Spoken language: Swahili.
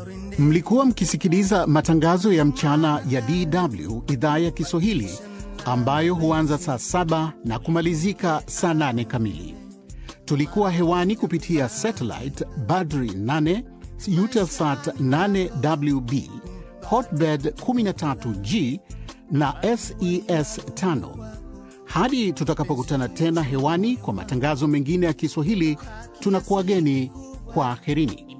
Mlikuwa mkisikiliza matangazo ya mchana ya DW idhaa ya Kiswahili ambayo huanza saa 7 na kumalizika saa 8 kamili. Tulikuwa hewani kupitia satellite Badri 8, Eutelsat 8WB, Hotbird 13G na SES 5. Hadi tutakapokutana tena hewani kwa matangazo mengine ya Kiswahili, tunakuageni kwa aherini.